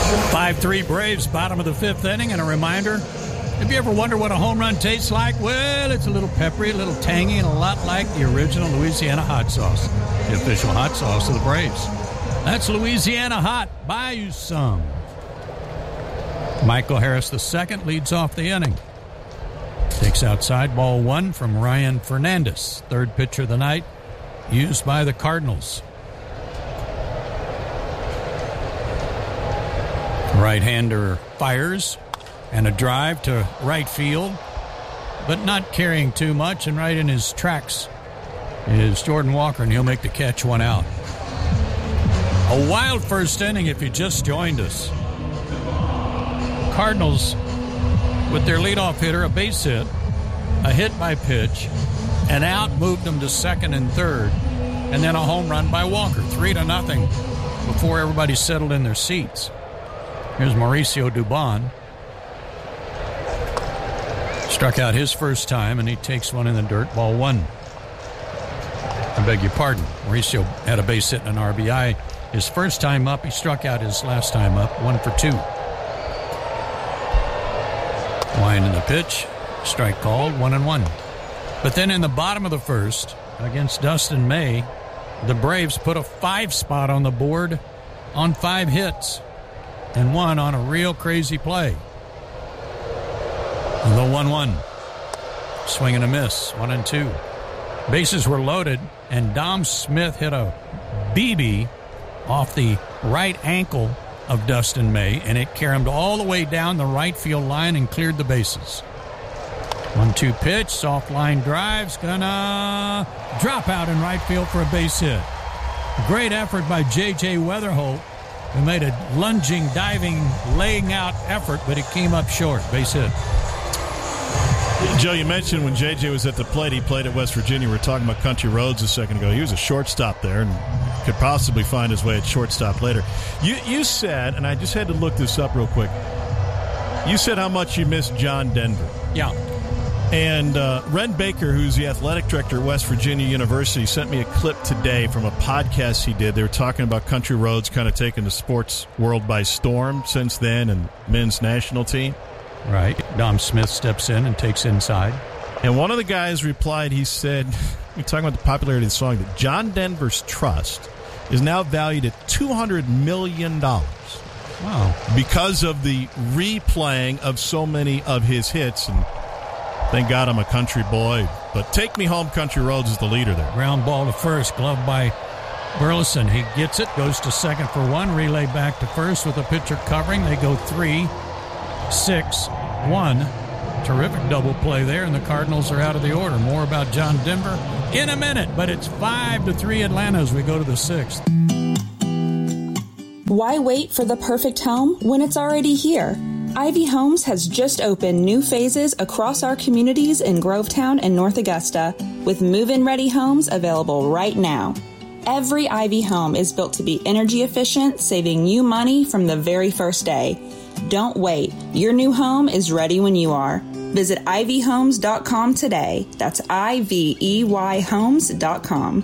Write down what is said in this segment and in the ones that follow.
5-3 Braves, bottom of the fifth inning. And a reminder, if you ever wonder what a home run tastes like, well, it's a little peppery, a little tangy, and a lot like the original Louisiana hot sauce, the official hot sauce of the Braves. That's Louisiana Hot. Buy you some. Michael Harris II leads off the inning. Takes outside, ball one from Ryan Fernandez. Third pitcher of the night, used by the Cardinals. Right-hander fires, and a drive to right field, but not carrying too much, and right in his tracks is Jordan Walker, and he'll make the catch, one out. A wild first inning if you just joined us. Cardinals, with their leadoff hitter, a base hit, a hit by pitch, an out moved them to second and third, and then a home run by Walker, 3-0 before everybody settled in their seats. Here's Mauricio Dubon. Struck out his first time, and he takes one in the dirt, ball one. I beg your pardon. Mauricio had a base hit and an RBI his first time up. He struck out his last time up, 1-for-2. Line in the pitch, strike called, 1-1. But then in the bottom of the first, against Dustin May, the Braves put a 5 spot on the board on 5 hits, and one on a real crazy play. The 1-1. Swing and a miss, 1-2. Bases were loaded, and Dom Smith hit a BB off the right ankle of Dustin May, and it carried him all the way down the right field line and cleared the bases. 1-2 pitch, soft line drives, gonna drop out in right field for a base hit. Great effort by J.J. Weatherholt, who made a lunging, diving, laying out effort, but it came up short. Base hit. Joe, you mentioned when J.J. was at the plate, he played at West Virginia. We were talking about Country Roads a second ago. He was a shortstop there and could possibly find his way at shortstop later. You said, and I just had to look this up real quick, you said how much you missed John Denver. Yeah. And Ren Baker, who's the athletic director at West Virginia University, sent me a clip today from a podcast he did. They were talking about Country Roads kind of taking the sports world by storm since then, and men's national team. Right. Dom Smith steps in and takes inside. And one of the guys replied, he said, we're talking about the popularity of the song, that John Denver's trust is now valued at $200 million. Wow. Because of the replaying of so many of his hits. And thank God I'm a country boy. But Take Me Home, Country Roads is the leader there. Ground ball to first, gloved by Burleson. He gets it, goes to second for one, relay back to first with a pitcher covering. They go 3-6-1. Terrific double play there, and the Cardinals are out of the order. More about John Denver in a minute, but it's 5-3 Atlanta as we go to the 6th. Why wait for the perfect home when it's already here? Ivy Homes has just opened new phases across our communities in Grovetown and North Augusta, with move-in ready homes available right now. Every Ivy home is built to be energy efficient, saving you money from the very first day. Don't wait. Your new home is ready when you are. Visit ivyhomes.com today. That's IVEYhomes.com.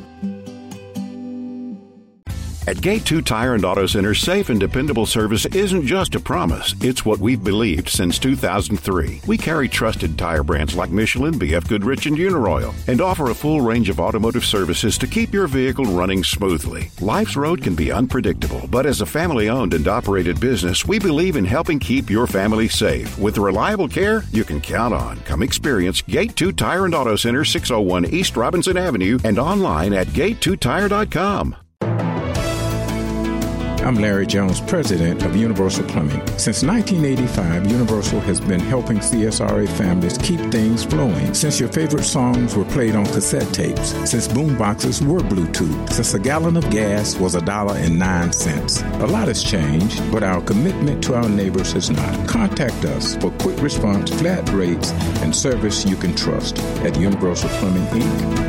At Gate 2 Tire and Auto Center, safe and dependable service isn't just a promise. It's what we've believed since 2003. We carry trusted tire brands like Michelin, BF Goodrich, and Uniroyal, and offer a full range of automotive services to keep your vehicle running smoothly. Life's road can be unpredictable, but as a family-owned and operated business, we believe in helping keep your family safe with the reliable care you can count on. Come experience Gate 2 Tire and Auto Center, 601 East Robinson Avenue, and online at gate2tire.com. I'm Larry Jones, president of Universal Plumbing. Since 1985, Universal has been helping CSRA families keep things flowing. Since your favorite songs were played on cassette tapes. Since boomboxes were Bluetooth. Since a gallon of gas was $1.09. A lot has changed, but our commitment to our neighbors has not. Contact us for quick response, flat rates, and service you can trust at Universal Plumbing, Inc.